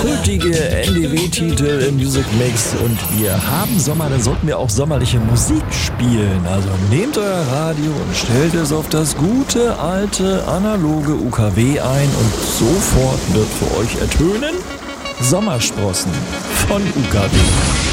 kultige NDW-Titel im Music Mix und wir haben Sommer, dann sollten wir auch sommerliche Musik spielen. Also nehmt euer Radio und stellt es auf das gute, alte, analoge UKW ein und sofort wird für euch ertönen Sommersprossen von UKW.